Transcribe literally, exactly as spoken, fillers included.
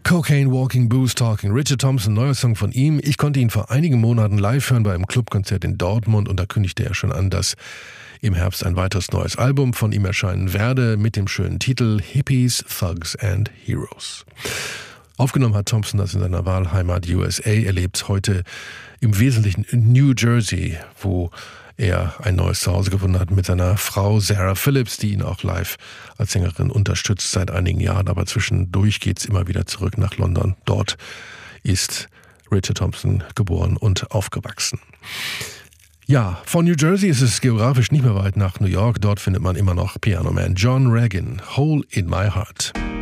Cocaine Walking, Booze Talking. Richard Thompson, neuer Song von ihm. Ich konnte ihn vor einigen Monaten live hören bei einem Clubkonzert in Dortmund und da kündigte er schon an, dass im Herbst ein weiteres neues Album von ihm erscheinen werde mit dem schönen Titel Hippies, Thugs and Heroes. Aufgenommen hat Thompson das in seiner Wahlheimat U S A. Er lebt heute im Wesentlichen in New Jersey, wo er ein neues Zuhause gefunden hat mit seiner Frau Sarah Phillips, die ihn auch live als Sängerin unterstützt seit einigen Jahren. Aber zwischendurch geht's immer wieder zurück nach London. Dort ist Richard Thompson geboren und aufgewachsen. Ja, von New Jersey ist es geografisch nicht mehr weit nach New York. Dort findet man immer noch Pianoman John Regan, Hole in My Heart.